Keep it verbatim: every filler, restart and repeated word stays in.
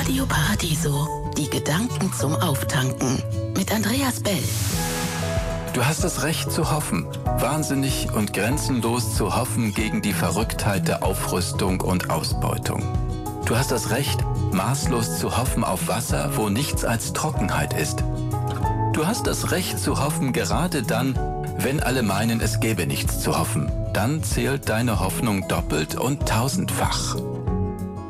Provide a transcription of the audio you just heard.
Radio Paradiso. Die Gedanken zum Auftanken. Mit Andreas Bell. Du hast das Recht zu hoffen, wahnsinnig und grenzenlos zu hoffen gegen die Verrücktheit der Aufrüstung und Ausbeutung. Du hast das Recht, maßlos zu hoffen auf Wasser, wo nichts als Trockenheit ist. Du hast das Recht zu hoffen gerade dann, wenn alle meinen, es gäbe nichts zu hoffen. Dann zählt deine Hoffnung doppelt und tausendfach.